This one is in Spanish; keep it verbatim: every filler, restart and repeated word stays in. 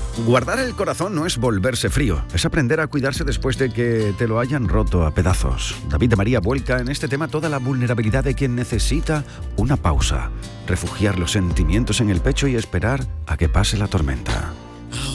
Guardar el corazón no es volverse frío, es aprender a cuidarse después de que te lo hayan roto a pedazos. David de María vuelca en este tema toda la vulnerabilidad de quien necesita una pausa, refugiar los sentimientos en el pecho y esperar a que pase la tormenta.